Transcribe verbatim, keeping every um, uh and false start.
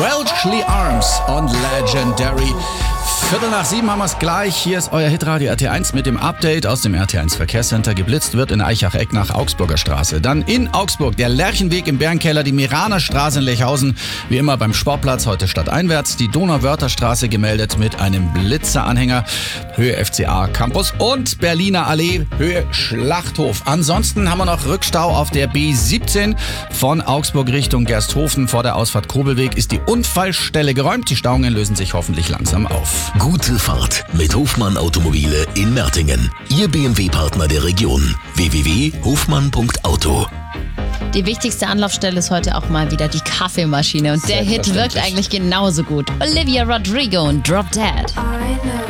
Welshly Arms und Legendary. Viertel nach sieben haben wir es gleich. Hier ist euer Hitradio R T eins mit dem Update aus dem R T eins Verkehrscenter. Geblitzt wird in Eichach-Eck nach Augsburger Straße. Dann in Augsburg der Lerchenweg im Bärenkeller, die Meraner Straße in Lechhausen. Wie immer beim Sportplatz, heute stadteinwärts. Die Donauwörther-Straße gemeldet mit einem Blitzeranhänger. Höhe F C A Campus und Berliner Allee, Höhe Schlachthof. Ansonsten haben wir noch Rückstau auf der B siebzehn von Augsburg Richtung Gersthofen. Vor der Ausfahrt Kobelweg ist die Unfallstelle geräumt. Die Stauungen lösen sich hoffentlich langsam auf. Gute Fahrt mit Hofmann Automobile in Mertingen. Ihr B M W-Partner der Region. w w w punkt hofmann punkt auto. Die wichtigste Anlaufstelle ist heute auch mal wieder die Kaffeemaschine. Und der Hit wirkt eigentlich genauso gut. Olivia Rodrigo und Drop Dead. I know.